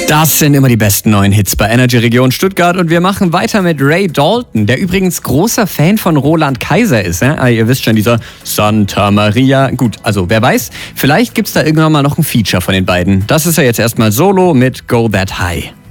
Das sind immer die besten neuen Hits bei Energy Region Stuttgart und wir machen weiter mit Ray Dalton, der übrigens großer Fan von Roland Kaiser ist. Ihr wisst schon, dieser Santa Maria. Gut, also wer weiß, vielleicht gibt's da irgendwann mal noch ein Feature von den beiden. Das ist ja jetzt erstmal Solo mit Go That High.